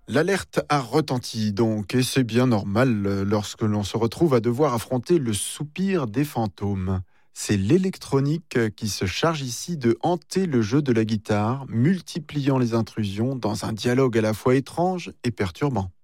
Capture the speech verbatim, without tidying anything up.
L'alerte a retenti donc, et c'est bien normal euh, lorsque l'on se retrouve à devoir affronter le soupir des fantômes. C'est l'électronique euh, qui se charge ici de hanter le jeu de la guitare, multipliant les intrusions dans un dialogue à la fois étrange et perturbant.